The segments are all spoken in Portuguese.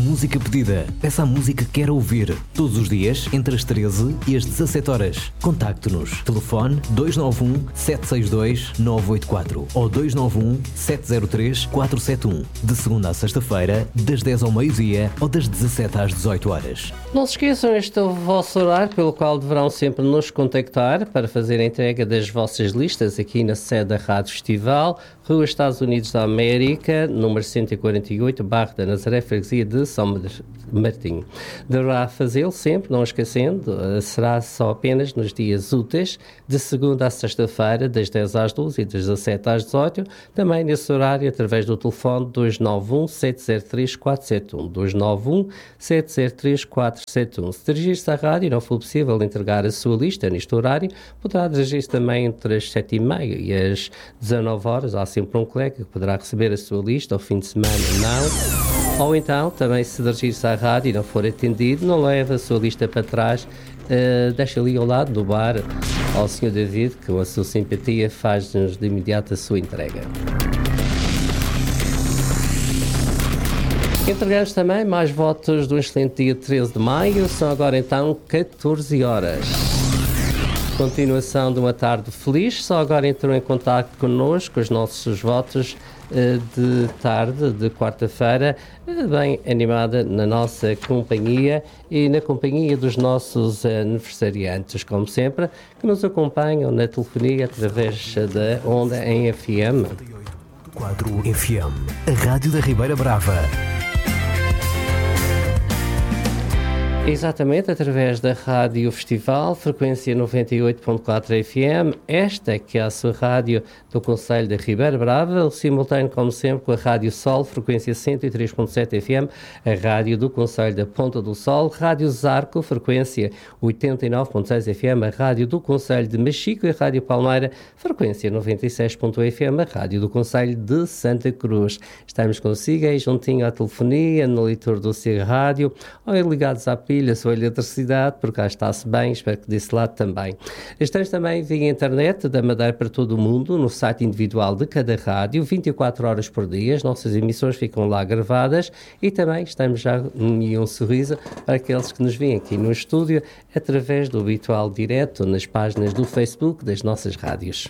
música pedida. Peça a música que quer ouvir. Todos os dias, entre as 13 e as 17 horas. Contacte-nos. Telefone 291-762-984 ou 291-703-471. De segunda a sexta-feira, das 10 ao meio-dia ou das 17 às 18 horas. Não se esqueçam, este é o vosso horário pelo qual deverão sempre nos contactar para fazer a entrega das vossas listas aqui na sede da Rádio Festival, Rua Estados Unidos da América, número 148, bairro da Nazaré, freguesia de São Martinho. Deverá fazê-lo sempre, não esquecendo, será só apenas nos dias úteis, de segunda a sexta-feira, das 10 às 12 e das 17 às 18, também nesse horário através do telefone 291-703-471, 291-703-471. Se dirigir-se à rádio e não for possível entregar a sua lista neste horário, poderá dirigir-se também entre as 7h30 e as 19 horas. Há sempre um colega que poderá receber a sua lista ao fim de semana, não. Ou então, também se dirigir-se à rádio e não for atendido, não leve a sua lista para trás, deixa ali ao lado do bar ao Sr. David, que com a sua simpatia faz-nos de imediato a sua entrega. Entregamos também mais votos do excelente dia 13 de maio, são agora então 14 horas. Continuação de uma tarde feliz, só agora entrou em contacto connosco os nossos votos de tarde, de quarta-feira, bem animada na nossa companhia e na companhia dos nossos aniversariantes, como sempre, que nos acompanham na telefonia através da onda em FM. 4 FM, a Rádio da Ribeira Brava. Exatamente, através da Rádio Festival, frequência 98.4 FM, esta que é a sua rádio do Concelho da Ribeira Brava, o simultâneo, como sempre, com a Rádio Sol, frequência 103.7 FM, a rádio do Concelho da Ponta do Sol, Rádio Zarco, frequência 89.6 FM, a rádio do Concelho de Machico e a Rádio Palmeira, frequência 96.1 FM, a rádio do Concelho de Santa Cruz. Estamos consigo aí juntinho à telefonia, no leitor do seu rádio, ou ligados à pilha, a sua eletricidade, por cá está-se bem, espero que desse lado também. Estamos também via internet, da Madeira para todo o mundo, no site individual de cada rádio, 24 horas por dia, as nossas emissões ficam lá gravadas e também estamos já em um sorriso para aqueles que nos veem aqui no estúdio, através do habitual direto nas páginas do Facebook das nossas rádios.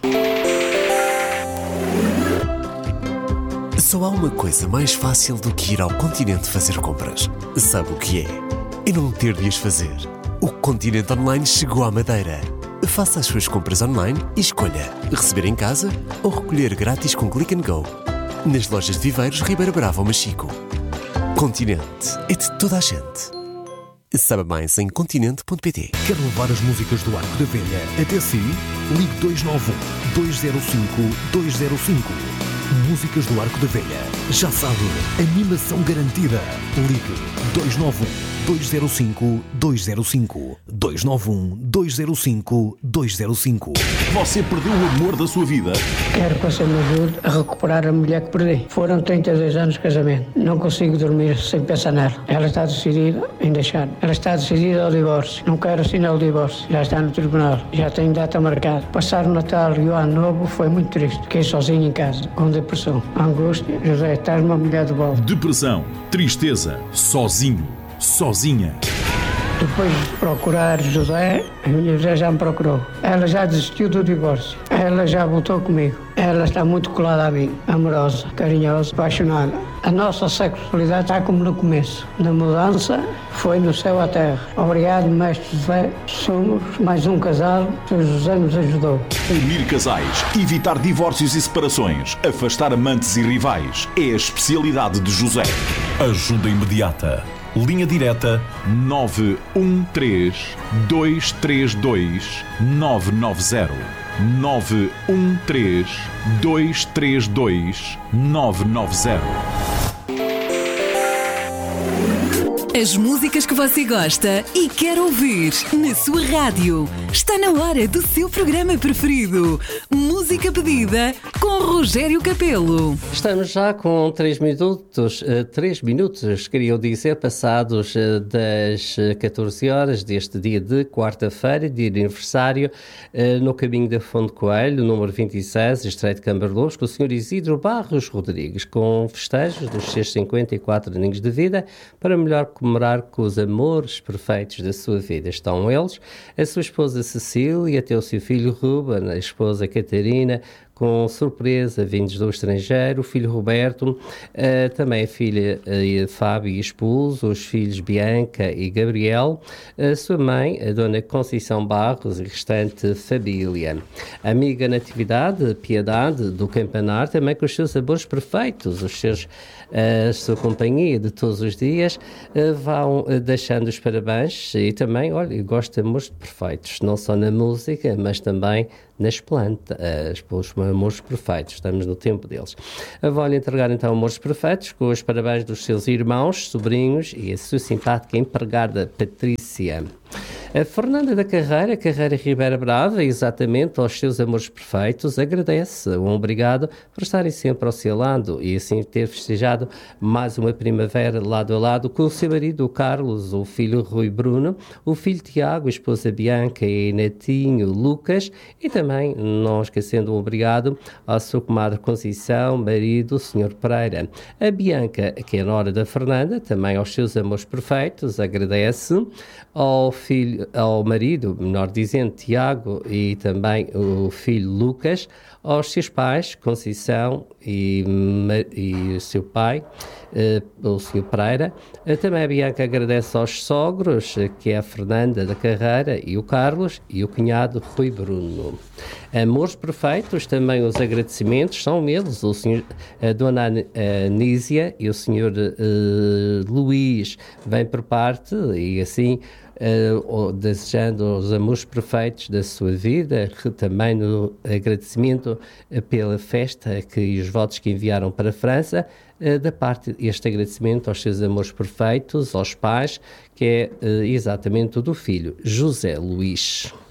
Só há uma coisa mais fácil do que ir ao Continente fazer compras. Sabe o que é? E não ter de as fazer. O Continente Online chegou à Madeira. Faça as suas compras online e escolha receber em casa ou recolher grátis com Click and Go. Nas lojas de Viveiros, Ribeira Brava ou Machico. Continente é de toda a gente. Saiba mais em continente.pt. Quer levar as músicas do Arco da Velha até si? Ligue 291-205-205. Músicas do Arco da Velha. Já sabe, animação garantida. Ligue 291-205-205. 291-205-205. Você perdeu o amor da sua vida? Quero que você me ajude a recuperar a mulher que perdi. Foram 32 anos de casamento. Não consigo dormir sem pensar nela. Ela está decidida em deixar. Ela está decidida ao divórcio. Não quero assinar o divórcio. Já está no tribunal. Já tenho data marcada. Passar o Natal e o Ano Novo foi muito triste. Fiquei sozinho em casa, com depressão, angústia. José, estás uma mulher de volta. Depressão, tristeza, sozinho, sozinha. Depois de procurar José, a minha José já me procurou. Ela já desistiu do divórcio. Ela já voltou comigo. Ela está muito colada a mim, amorosa, carinhosa, apaixonada. A nossa sexualidade está como no começo. Na mudança, foi do céu à terra. Obrigado, mestre José. Somos mais um casal que o José nos ajudou. Unir casais, evitar divórcios e separações, afastar amantes e rivais. É a especialidade de José. Ajuda imediata. Linha direta 913-232-990. 913-232-990. As músicas que você gosta e quer ouvir na sua rádio. Está na hora do seu programa preferido. Música pedida com Rogério Capelo. Estamos já com 3 minutos, queria dizer, passados das 14 horas deste dia de quarta-feira, dia de aniversário, no caminho da Fonte Coelho, número 26, Estreito de Cambarlouros, com o Sr. Isidro Barros Rodrigues, com festejos dos seus 54 aninhos de vida, para melhor comemorar com os amores perfeitos da sua vida. Estão eles, a sua esposa Cecília, até o seu filho Ruben, a esposa Catarina, com surpresa, vindos do estrangeiro, o filho Roberto, também a filha Fábio e esposo, os filhos Bianca e Gabriel, a sua mãe, a dona Conceição Barros e restante família. A amiga Natividade, Piedade, do Campanar, também com os seus sabores perfeitos, a sua companhia de todos os dias, vão deixando os parabéns e também, olha, gosto de amores perfeitos, não só na música, mas também nas plantas, os amores perfeitos, estamos no tempo deles. Vou-lhe entregar então amores perfeitos com os parabéns dos seus irmãos, sobrinhos e a sua simpática empregada Patrícia. A Fernanda da Carreira Ribeira Brava, exatamente aos seus amores perfeitos, agradece um obrigado por estarem sempre ao seu lado e assim ter festejado mais uma primavera lado a lado com o seu marido o Carlos, o filho Rui Bruno, o filho Tiago, a esposa Bianca e netinho Lucas e também, não esquecendo um obrigado à sua comadre Conceição, marido, o Sr. Pereira. A Bianca, que é a nora da Fernanda, também aos seus amores perfeitos, agradece ao marido, menor dizendo, Tiago, e também o filho Lucas, aos seus pais, Conceição e o seu pai, o Sr. Pereira. Também a Bianca agradece aos sogros, que é a Fernanda da Carreira e o Carlos, e o cunhado Rui Bruno. Amores perfeitos, também os agradecimentos são eles, a dona Anísia e o Sr. Luís, vem por parte e assim desejando os amores perfeitos da sua vida, também no agradecimento pela festa e os votos que enviaram para a França, da parte este agradecimento aos seus amores perfeitos, aos pais, que é exatamente o do filho José Luís.